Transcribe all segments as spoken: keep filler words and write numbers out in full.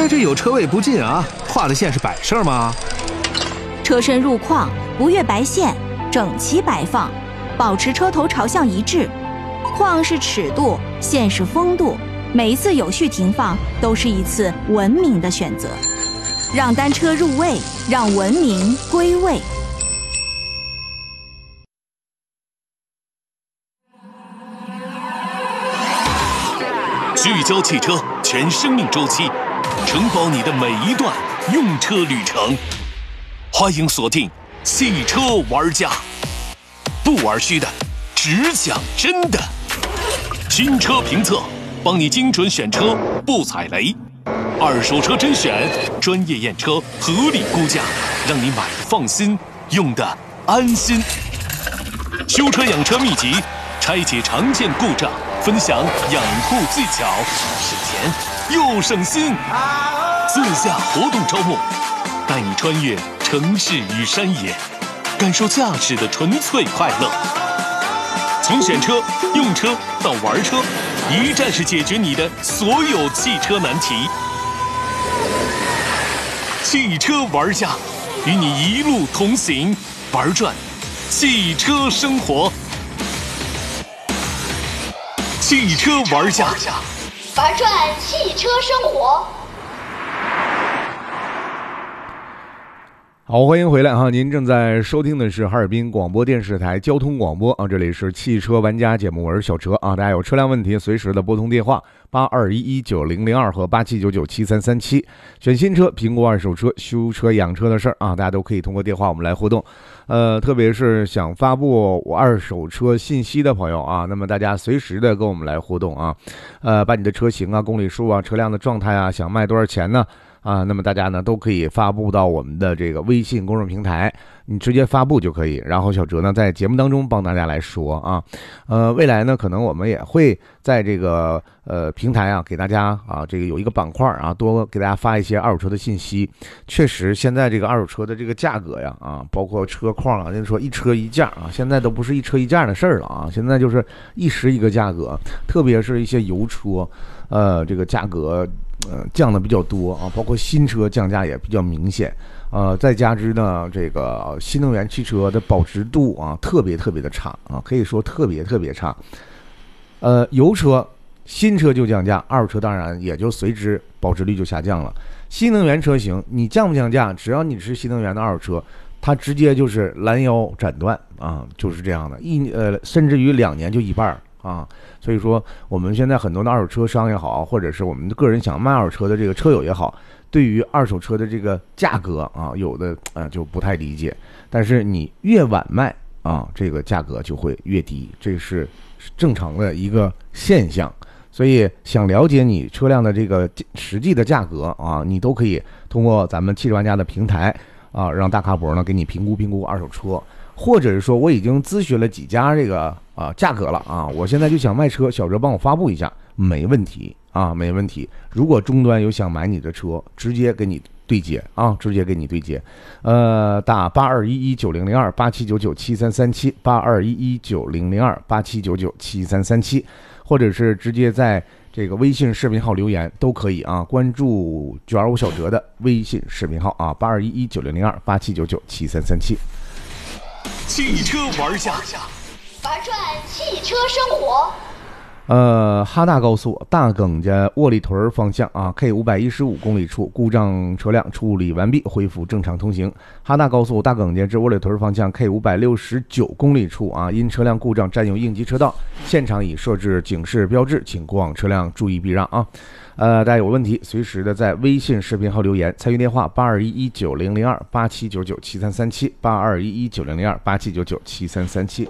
哎，这有车位不进啊，画的线是摆设吗？ 车身入框，不越白线，整齐摆放，保持车头朝向一致。框是尺度，线是风度，每一次有序停放都是一次文明的选择。让单车入位，让文明归位。 聚焦汽车全生命周期，承包你的每一段用车旅程。欢迎锁定汽车玩家，不玩虚的，只讲真的。新车评测，帮你精准选车，不踩雷。二手车甄选，专业验车，合理估价，让你买的放心，用的安心。修车养车秘籍，拆解常见故障，分享养护技巧，省钱又省心。线下活动招募，带你穿越城市与山野，感受驾驶的纯粹快乐。从选车、用车到玩车，一站式解决你的所有汽车难题。汽车玩家，与你一路同行，玩转汽车生活。汽车玩家， 玩转汽车生活。 好，欢迎回来哈！您正在收听的是哈尔滨广播电视台交通广播啊，这里是汽车玩家节目，我是小哲啊。大家有车辆问题，随时的拨通电话八二一一九零零二和八七九九七三三七，选新车、评估二手车、修车、养车的事儿啊，大家都可以通过电话我们来互动。呃，特别是想发布我二手车信息的朋友啊，那么大家随时的跟我们来互动啊，呃，把你的车型啊、公里数啊、车辆的状态啊，想卖多少钱呢？啊，那么大家呢都可以发布到我们的这个微信公众平台，你直接发布就可以。然后小哲呢在节目当中帮大家来说啊，呃，未来呢可能我们也会在这个呃平台啊给大家啊这个有一个板块啊，多给大家发一些二手车的信息。确实，现在这个二手车的这个价格呀啊，包括车况啊，就是说一车一价啊，现在都不是一车一价的事儿了啊，现在就是一时一个价格，特别是一些油车，呃，这个价格。呃，降的比较多啊，包括新车降价也比较明显，呃，再加之呢，这个新能源汽车的保值度啊，特别特别的差啊，可以说特别特别差。呃，油车新车就降价，二手车当然也就随之保值率就下降了。新能源车型你降不降价，只要你是新能源的二手车，它直接就是拦腰斩断啊，就是这样的，一呃，甚至于两年就一半啊。所以说我们现在很多的二手车商也好，或者是我们个人想卖二手车的这个车友也好，对于二手车的这个价格啊，有的啊就不太理解。但是你越晚卖啊，这个价格就会越低，这是正常的一个现象。所以想了解你车辆的这个实际的价格啊，你都可以通过咱们汽车玩家的平台啊，让大咖博呢给你评估评估二手车。或者是说我已经咨询了几家这个啊价格了啊，我现在就想卖车，小哲帮我发布一下，没问题啊，没问题。如果终端有想买你的车，直接给你对接啊，直接给你对接。呃，打八二一一九零零二八七九九七三三七八二一一九零零二八七九九七三三七，或者是直接在这个微信视频号留言都可以啊，关注九二五小哲的微信视频号啊，八二一一九零零二八七九九七三三七。 汽车玩家， 玩转汽车生活。 呃，哈大高速大耿家窝里屯方向啊 ，K 五百一十五公里处故障车辆处理完毕，恢复正常通行。哈大高速大耿家至窝里屯方向 K 五百六十九公里处啊，因车辆故障占用应急车道，现场已设置警示标志，请过往车辆注意避让啊。呃，大家有问题随时的在微信视频号留言，参与电话八二一一九零零二八七九九七三三七八二一一九零零二八七九九七三三七。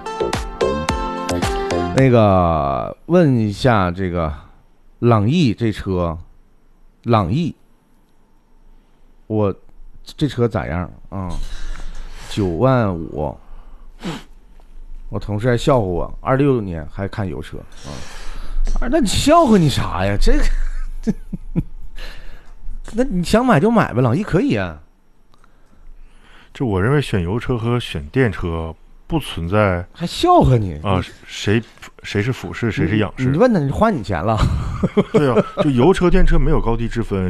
那个问一下这个朗逸这车，朗逸，我这车咋样啊？九万五，我同事还笑话我，二六年还看油车啊。啊，那你笑话你啥呀？这个，这，那你想买就买呗，朗逸可以啊。 这我认为选油车和选电车不存在， 还笑话你啊？谁谁是俯视，谁是仰视？ 你问他，你花你钱了。 对啊，就油车、电车没有高低之分。